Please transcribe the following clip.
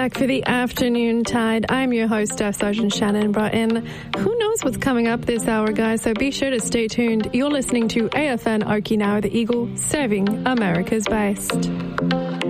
Back for the afternoon tide. I'm your host, Staff Sergeant Shannon Broughton. Who knows what's coming up this hour, guys? So be sure to stay tuned. You're listening to AFN Okinawa, the Eagle, serving America's best.